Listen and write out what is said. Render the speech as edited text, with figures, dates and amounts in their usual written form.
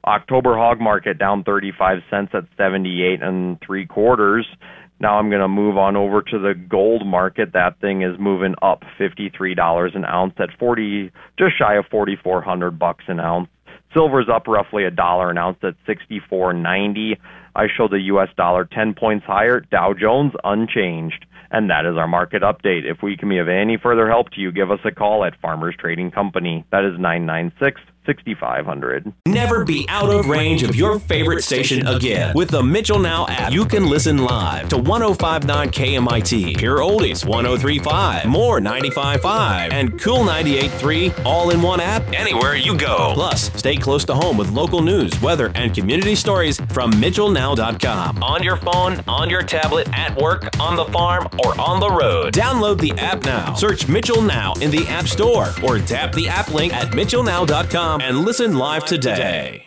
October hog market down 35 cents at 78 3/4. Now I'm going to move on over to the gold market. That thing is moving up $53 an ounce at just shy of $4,400 an ounce. Silver's up roughly $1 an ounce at 64.90. I show the U.S. dollar 10 points higher. Dow Jones unchanged. And that is our market update. If we can be of any further help to you, give us a call at Farmers Trading Company. That is 996-6500. Never be out of range of your favorite station again. With the Mitchell Now app, you can listen live to 105.9 KMIT, Pure Oldies 103.5, More 95.5, and Cool 98.3 all in one app anywhere you go. Plus, stay close to home with local news, weather, and community stories from MitchellNow.com. On your phone, on your tablet, at work, on the farm, or on the road. Download the app now. Search Mitchell Now in the App Store or tap the app link at MitchellNow.com and listen live today.